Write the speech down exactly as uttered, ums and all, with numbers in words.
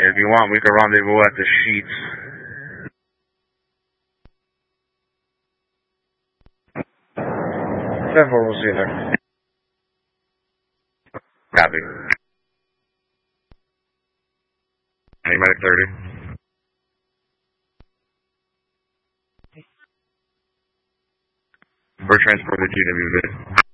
If you want, we can rendezvous at the Sheets. ten four, we'll see you there. Copy. Medic thirty. We're transporting the G W V.